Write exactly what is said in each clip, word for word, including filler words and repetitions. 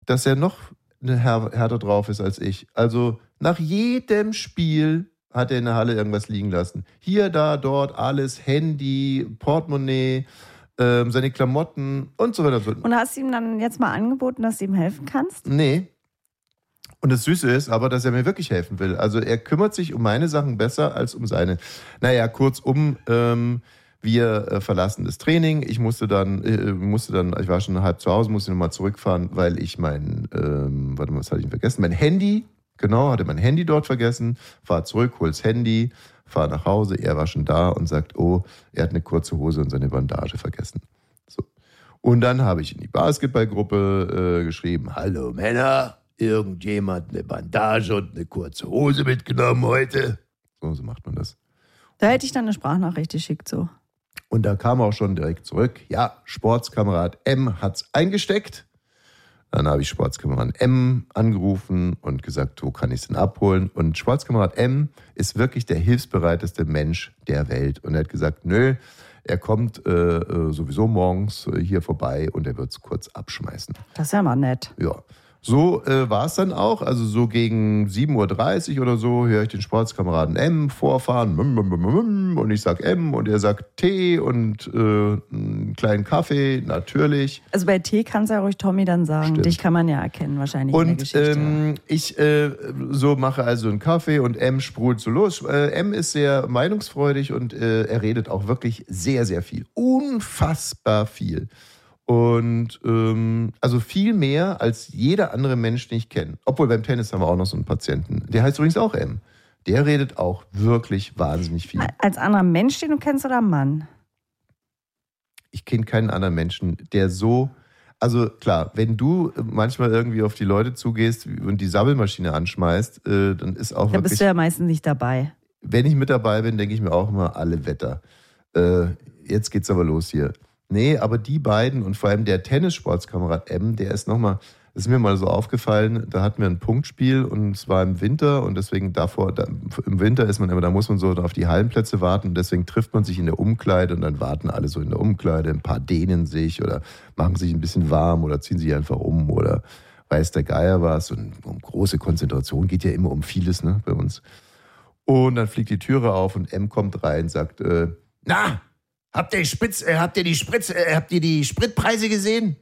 dass er noch eine Här- härter drauf ist als ich. Also nach jedem Spiel hat er in der Halle irgendwas liegen lassen. Hier, da, dort, alles, Handy, Portemonnaie, ähm, seine Klamotten und so weiter. Und hast du ihm dann jetzt mal angeboten, dass du ihm helfen kannst? Nee. Und das Süße ist aber, dass er mir wirklich helfen will. Also er kümmert sich um meine Sachen besser als um seine. Naja, kurzum, ähm, wir äh, verlassen das Training. Ich musste dann, äh, musste dann, ich war schon halb zu Hause, musste nochmal zurückfahren, weil ich mein, ähm, warte mal, was hatte ich vergessen? Mein Handy, genau, hatte mein Handy dort vergessen. Fahr zurück, hol's Handy, fahr nach Hause. Er war schon da und sagt, oh, er hat eine kurze Hose und seine Bandage vergessen. So. Und dann habe ich in die Basketballgruppe äh, geschrieben, hallo Männer, irgendjemand eine Bandage und eine kurze Hose mitgenommen heute? So, so macht man das. Da hätte ich dann eine Sprachnachricht geschickt, so. Und da kam auch schon direkt zurück, ja, Sportskamerad M hat's eingesteckt. Dann habe ich Sportskamerad M angerufen und gesagt, wo kann ich es denn abholen? Und Sportskamerad M ist wirklich der hilfsbereiteste Mensch der Welt. Und er hat gesagt, nö, er kommt äh, sowieso morgens hier vorbei und er wird es kurz abschmeißen. Das ist ja mal nett. Ja. So äh, war es dann auch, also so gegen sieben Uhr dreißig oder so höre ich den Sportskameraden M vorfahren und ich sag M und er sagt Tee und äh, einen kleinen Kaffee, natürlich. Also bei Tee kannst du ja ruhig Tommy dann sagen, Stimmt. Dich kann man ja erkennen wahrscheinlich in der Und Geschichte. ähm, ich äh, so mache also einen Kaffee und M sprudelt so los. Äh, M ist sehr meinungsfreudig und äh, er redet auch wirklich sehr, sehr viel. Unfassbar viel. Und ähm, also viel mehr als jeder andere Mensch, den ich kenne. Obwohl beim Tennis haben wir auch noch so einen Patienten. Der heißt übrigens auch M. Der redet auch wirklich wahnsinnig viel. Als anderer Mensch, den du kennst, oder Mann? Ich kenne keinen anderen Menschen, der so... Also klar, wenn du manchmal irgendwie auf die Leute zugehst und die Sabbelmaschine anschmeißt, äh, dann ist auch da wirklich... Da bist du ja meistens nicht dabei. Wenn ich mit dabei bin, denke ich mir auch immer, alle Wetter. Äh, jetzt geht's aber los hier. Nee, aber die beiden und vor allem der Tennissportskamerad M, der ist nochmal, das ist mir mal so aufgefallen, da hatten wir ein Punktspiel und es war im Winter und deswegen davor, da, im Winter ist man immer, da muss man so auf die Hallenplätze warten und deswegen trifft man sich in der Umkleide und dann warten alle so in der Umkleide, ein paar dehnen sich oder machen sich ein bisschen warm oder ziehen sich einfach um oder weiß der Geier was und um große Konzentration geht ja immer um vieles, ne, bei uns. Und dann fliegt die Türe auf und M kommt rein, sagt, äh, na, Habt ihr, Spritz, äh, habt ihr die Spritz, äh, habt ihr die Spritpreise gesehen?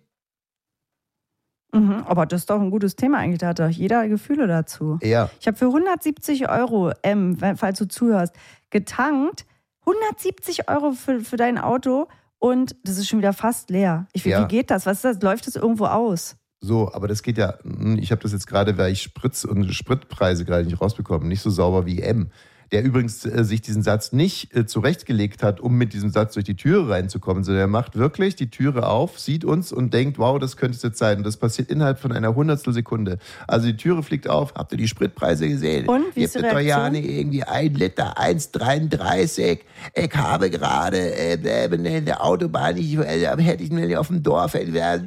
Mhm, aber das ist doch ein gutes Thema eigentlich, da hat doch jeder Gefühle dazu. Ja. Ich habe für hundertsiebzig Euro, M, falls du zuhörst, getankt, hundertsiebzig Euro für, für dein Auto und das ist schon wieder fast leer. Ich, wie, ja. wie geht das? Was ist das? Läuft das irgendwo aus? So, aber das geht ja, ich habe das jetzt gerade, weil ich Spritz- und Spritpreise gerade nicht rausbekomme, nicht so sauber wie M. Der übrigens äh, sich diesen Satz nicht äh, zurechtgelegt hat, um mit diesem Satz durch die Türe reinzukommen, sondern er macht wirklich die Türe auf, sieht uns und denkt, wow, das könnte es jetzt sein. Und das passiert innerhalb von einer Hundertstel Sekunde. Also die Türe fliegt auf, habt ihr die Spritpreise gesehen? Und, wie ist die Reaktion? Ja nicht irgendwie ein Liter, eins Komma dreiunddreißig. Ich habe gerade äh, äh, der Autobahn, ich, äh, hätte ich mir auf dem Dorf, und das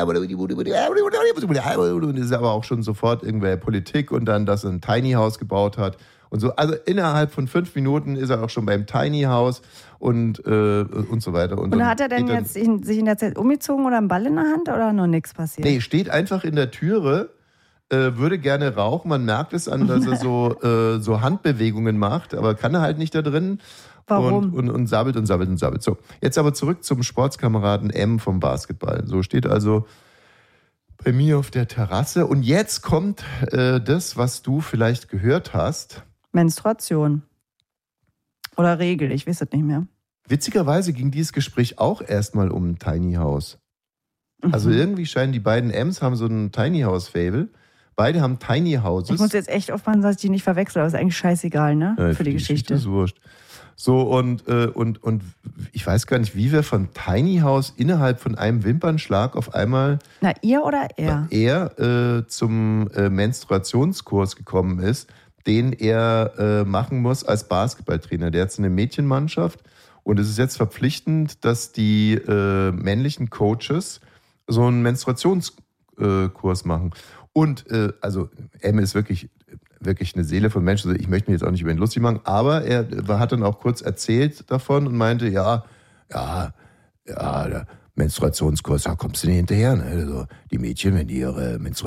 ist aber auch schon sofort irgendwer Politik und dann, dass er ein Tiny House gebaut hat. Und so, also innerhalb von fünf Minuten ist er auch schon beim Tiny House und, äh, und so weiter. Und, und hat er denn jetzt in, sich in der Zeit umgezogen oder einen Ball in der Hand oder noch nichts passiert? Nee, steht einfach in der Türe, äh, würde gerne rauchen. Man merkt es an, dass er so, äh, so Handbewegungen macht, aber kann er halt nicht da drin. Warum? Und, und, und sabbelt und sabbelt und sabbelt. So, jetzt aber zurück zum Sportskameraden M vom Basketball. So steht also bei mir auf der Terrasse. Und jetzt kommt äh, das, was du vielleicht gehört hast. Menstruation. Oder Regel, ich weiß es nicht mehr. Witzigerweise ging dieses Gespräch auch erstmal um ein Tiny House. Mhm. Also irgendwie scheinen die beiden M's haben so ein Tiny House-Fable. Beide haben Tiny Houses. Ich muss jetzt echt aufpassen, dass ich die nicht verwechsel, aber ist eigentlich scheißegal, ne? Ja, für die, die Geschichte. Geschichte ist wurscht. So, und, äh, und, und ich weiß gar nicht, wie wir von Tiny House innerhalb von einem Wimpernschlag auf einmal Na, ihr oder er? er äh, zum äh, Menstruationskurs gekommen ist, den er äh, machen muss als Basketballtrainer. Der hat so eine Mädchenmannschaft und es ist jetzt verpflichtend, dass die äh, männlichen Coaches so einen Menstruationskurs äh, machen. Und äh, also M ist wirklich, wirklich eine Seele von Menschen. Also ich möchte mich jetzt auch nicht über ihn lustig machen, aber er hat dann auch kurz erzählt davon und meinte, ja, ja, ja, der Menstruationskurs, da kommst du nicht hinterher. Ne? Also die Mädchen, wenn die ihre Menstruation